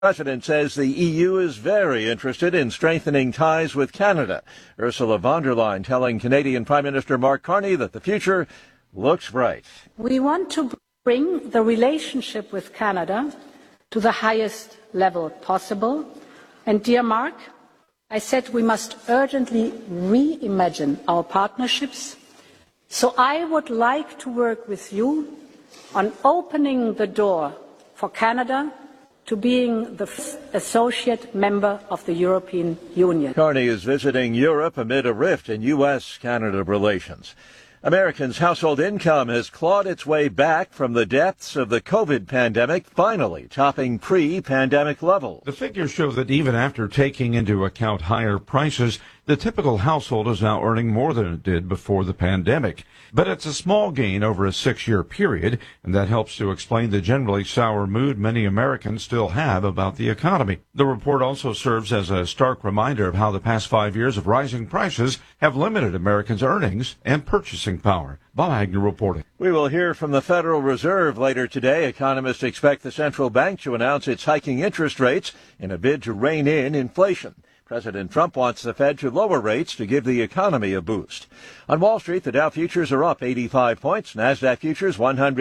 President says the EU is very interested in strengthening ties with Canada. Ursula von der Leyen telling Canadian Prime Minister Mark Carney that the future looks bright. We want to bring the relationship with Canada to the highest level possible. And dear Mark, I said we must urgently reimagine our partnerships. So I would like to work with you on opening the door for Canada to being the associate member of the European Union. Carney is visiting Europe amid a rift in U.S.-Canada relations. Americans' household income has clawed its way back from the depths of the COVID pandemic, finally topping pre-pandemic levels. The figures show that even after taking into account higher prices, the typical household is now earning more than it did before the pandemic. But it's a small gain over a 6-year period, and that helps to explain the generally sour mood many Americans still have about the economy. The report also serves as a stark reminder of how the past 5 years of rising prices have limited Americans' earnings and purchasing power. Bob Agnew reporting. We will hear from the Federal Reserve later today. Economists expect the central bank to announce its hiking interest rates in a bid to rein in inflation. President Trump wants the Fed to lower rates to give the economy a boost. On Wall Street, the Dow futures are up 85 points. NASDAQ futures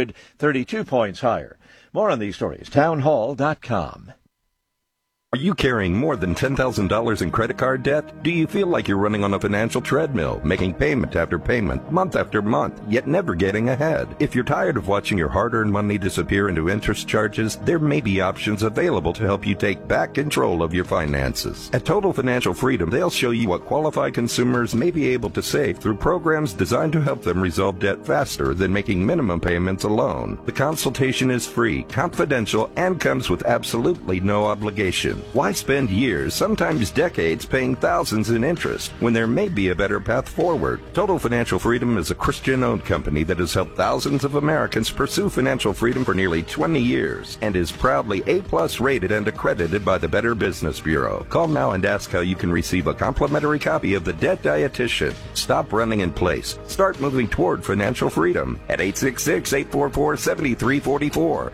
132 points higher. More on these stories, townhall.com. Are you carrying more than $10,000 in credit card debt? Do you feel like you're running on a financial treadmill, making payment after payment, month after month, yet never getting ahead? If you're tired of watching your hard-earned money disappear into interest charges, there may be options available to help you take back control of your finances. At Total Financial Freedom, they'll show you what qualified consumers may be able to save through programs designed to help them resolve debt faster than making minimum payments alone. The consultation is free, confidential, and comes with absolutely no obligation. Why spend years, sometimes decades, paying thousands in interest when there may be a better path forward? Total Financial Freedom is a Christian-owned company that has helped thousands of Americans pursue financial freedom for nearly 20 years and is proudly A+ rated and accredited by the Better Business Bureau. Call now and ask how you can receive a complimentary copy of The Debt Dietitian. Stop running in place. Start moving toward financial freedom at 866-844-7344.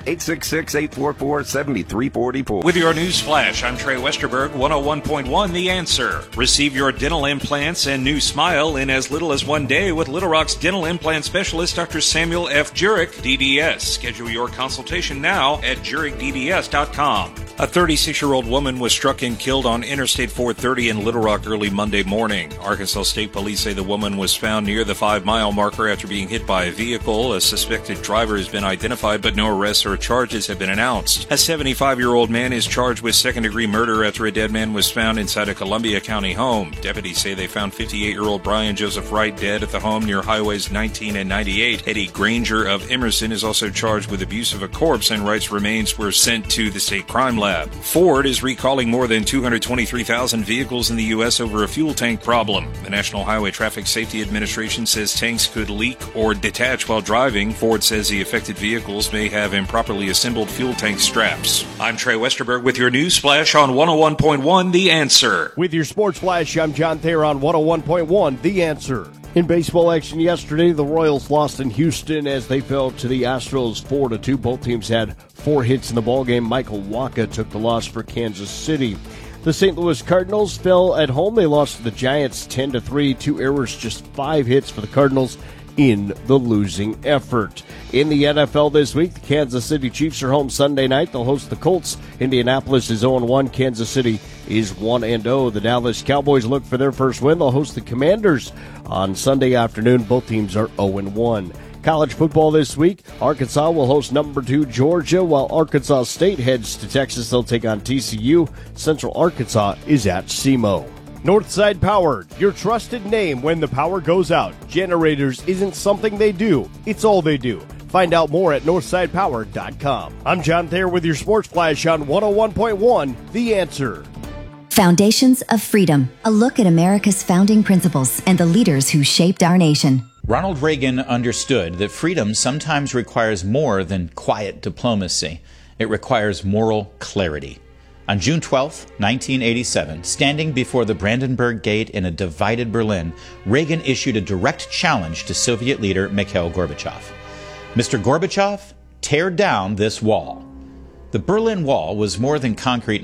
866-844-7344. With your news flash, I'm Trey Westerberg, 101.1 The Answer. Receive your dental implants and new smile in as little as 1 day with Little Rock's dental implant specialist, Dr. Samuel F. Jurek, DDS. Schedule your consultation now at JurekDDS.com. A 36-year-old woman was struck and killed on Interstate 430 in Little Rock early Monday morning. Arkansas State Police say the woman was found near the 5-mile marker after being hit by a vehicle. A suspected driver has been identified, but no arrests or charges have been announced. A 75-year-old man is charged with second-degree murder after a dead man was found inside a Columbia County home. Deputies say they found 58-year-old Brian Joseph Wright dead at the home near Highways 19 and 98. Eddie Granger of Emerson is also charged with abuse of a corpse, and Wright's remains were sent to the state crime lab. Ford is recalling more than 223,000 vehicles in the U.S. over a fuel tank problem. The National Highway Traffic Safety Administration says tanks could leak or detach while driving. Ford says the affected vehicles may have improperly assembled fuel tank straps. I'm Trey Westerberg with your news flash on 101.1 The Answer. With your sports flash, I'm John Thayer on 101.1 The Answer. In baseball action yesterday, the Royals lost in Houston as they fell to the Astros 4-2. Both teams had 4 hits in the ballgame. Michael Wacha took the loss for Kansas City. The St. Louis Cardinals fell at home. They lost to the Giants 10-3. 2 errors, just 5 hits for the Cardinals in the losing effort. In the NFL this week, the Kansas City Chiefs are home Sunday night. They'll host the Colts. Indianapolis is 0-1. Kansas City is 1-0. The Dallas Cowboys look for their first win. They'll host the Commanders on Sunday afternoon. Both teams are 0-1. College football this week, Arkansas will host number 2 Georgia, while Arkansas State heads to Texas. They'll take on TCU. Central Arkansas is at SEMO. Northside Power, your trusted name when the power goes out. Generators isn't something they do, it's all they do. Find out more at northsidepower.com. I'm John Thayer with your Sports Flash on 101.1 The Answer. Foundations of Freedom, a look at America's founding principles and the leaders who shaped our nation. Ronald Reagan understood that freedom sometimes requires more than quiet diplomacy. It requires moral clarity. On June 12, 1987, standing before the Brandenburg Gate in a divided Berlin, Reagan issued a direct challenge to Soviet leader Mikhail Gorbachev. Mr. Gorbachev, tear down this wall. The Berlin Wall was more than concrete